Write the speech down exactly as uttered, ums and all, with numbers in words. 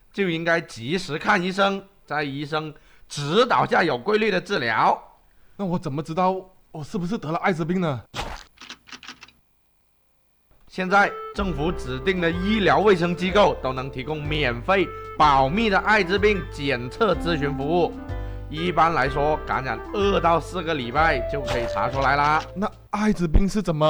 就应该及时看医生，在医生指导下有规律的治疗。 那我怎么知道我是不是得了艾滋病呢？ 现在政府指定的医疗卫生机构都能提供免费保密的艾滋病检测咨询服务。一般来说，感染二到四个礼拜就可以查出来啦。 那艾滋病是怎么